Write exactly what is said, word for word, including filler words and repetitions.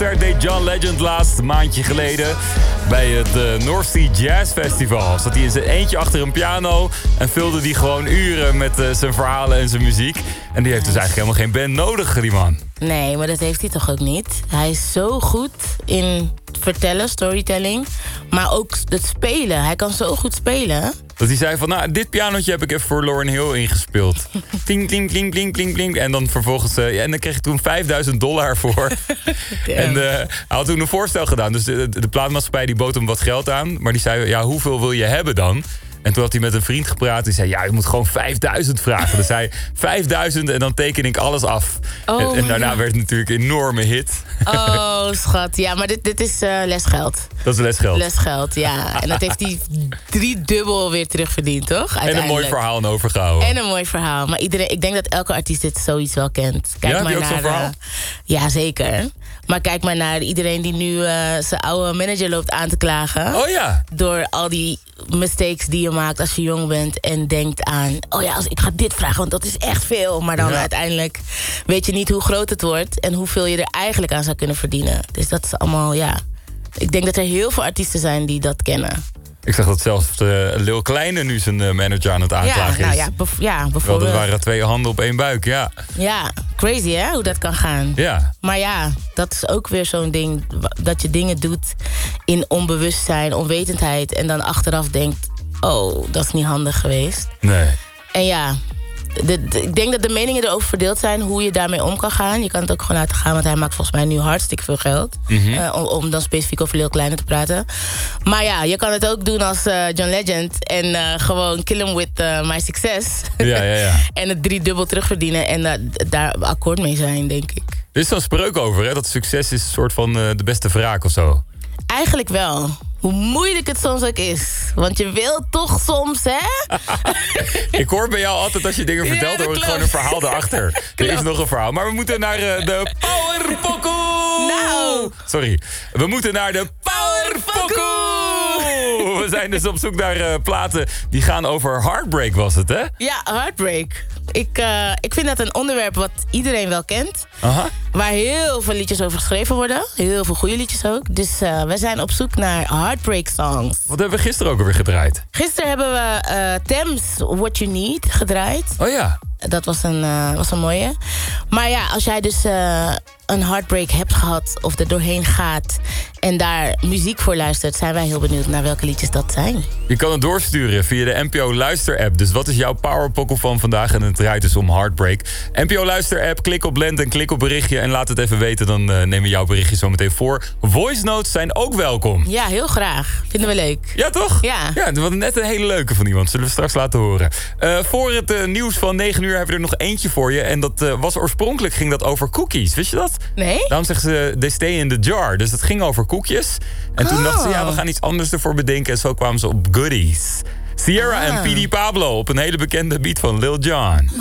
Daar deed John Legend laatst een maandje geleden bij het uh, North Sea Jazz Festival. Zat hij in zijn eentje achter een piano en vulde hij gewoon uren met uh, zijn verhalen en zijn muziek. En die heeft dus eigenlijk helemaal geen band nodig, die man. Nee, maar dat heeft hij toch ook niet? Hij is zo goed in vertellen, storytelling, maar ook het spelen. Hij kan zo goed spelen. Dat hij zei van, nou, dit pianotje heb ik even voor Lauryn Hill ingespeeld. Kling, kling, kling, kling, kling, kling. En dan vervolgens, uh, ja, en dan kreeg ik toen vijfduizend dollar voor. En uh, hij had toen een voorstel gedaan. Dus de, de platenmaatschappij die bood hem wat geld aan. Maar die zei, ja, hoeveel wil je hebben dan? En toen had hij met een vriend gepraat. Die zei, ja, je moet gewoon vijfduizend vragen. Dus hij, vijfduizend en dan teken ik alles af. Oh, en, en daarna ja. werd het natuurlijk een enorme hit. Oh, schat. Ja, maar dit, dit is uh, lesgeld. Dat is lesgeld. Lesgeld, ja. En dat heeft hij drie dubbel weer terugverdiend, toch? En een mooi verhaal aan overgehouden. En een mooi verhaal. Maar iedereen, ik denk dat elke artiest dit zoiets wel kent. Kijk ja, maar heb je ook naar zo'n verhaal? Uh, ja, zeker. Maar kijk maar naar iedereen die nu uh, zijn oude manager loopt aan te klagen. Oh ja. Door al die mistakes die je maakt als je jong bent en denkt aan, oh ja, als ik ga dit vragen, want dat is echt veel. Maar dan ja. uiteindelijk weet je niet hoe groot het wordt en hoeveel je er eigenlijk aan zou kunnen verdienen. Dus dat is allemaal, ja. Ik denk dat er heel veel artiesten zijn die dat kennen. Ik zag dat zelfs uh, Lil Kleine nu zijn uh, manager aan het aanklagen ja, nou is. ja, bev- ja, bijvoorbeeld. Wel, dat waren twee handen op één buik, ja. Ja, crazy hè, hoe dat kan gaan. Ja. Maar ja, dat is ook weer zo'n ding, dat je dingen doet in onbewustzijn, onwetendheid en dan achteraf denkt, oh, dat is niet handig geweest. Nee. En ja, de, de, ik denk dat de meningen erover verdeeld zijn hoe je daarmee om kan gaan. Je kan het ook gewoon laten gaan, want hij maakt volgens mij nu hartstikke veel geld. Mm-hmm. Uh, om, om dan specifiek over Lil Kleine te praten. Maar ja, je kan het ook doen als uh, John Legend en uh, gewoon kill him with uh, my success. Ja, ja, ja. En het drie dubbel terugverdienen en uh, daar akkoord mee zijn, denk ik. Er is zo'n spreuk over, hè? Dat succes is een soort van uh, de beste wraak of zo. Eigenlijk wel. Hoe moeilijk het soms ook is. Want je wil toch soms, hè? Ik hoor bij jou altijd als je dingen vertelt, ja, hoor ik gewoon een verhaal erachter. Er is nog een verhaal. Maar we moeten naar uh, de Power Pokoe! Nou! Sorry. We moeten naar de Power Pokoe! We zijn dus op zoek naar uh, platen die gaan over heartbreak, was het, hè? Ja, heartbreak. Ik, uh, ik vind dat een onderwerp wat iedereen wel kent. Aha. Waar heel veel liedjes over geschreven worden. Heel veel goede liedjes ook. Dus uh, we zijn op zoek naar heartbreak songs. Wat hebben we gisteren ook alweer gedraaid? Gisteren hebben we uh, Thames What You Need gedraaid. Oh ja. Dat was een, uh, was een mooie. Maar ja, als jij dus uh, een heartbreak hebt gehad of er doorheen gaat en daar muziek voor luistert, zijn wij heel benieuwd naar welke liedjes dat zijn. Je kan het doorsturen via de N P O Luister-app. Dus wat is jouw powerpokkel van vandaag? En het draait dus om heartbreak. N P O Luister-app, klik op blend en klik op berichtje en laat het even weten. Dan uh, nemen we jouw berichtje zo meteen voor. Voice notes zijn ook welkom. Ja, heel graag. Vinden we leuk. Ja, toch? Ja. Ja, we hadden net een hele leuke van iemand. Zullen we straks laten horen. Uh, voor het uh, nieuws van negen uur hebben we er nog eentje voor je. En dat uh, was oorspronkelijk ging dat over cookies. Wist je dat? Nee. Daarom zeggen ze, they stay in the jar. Dus dat ging over koekjes. En toen oh. dachten ze, ja, we gaan iets anders ervoor bedenken. En zo kwamen ze op goodies. Sierra ah. en P D Pablo op een hele bekende beat van Lil Jon.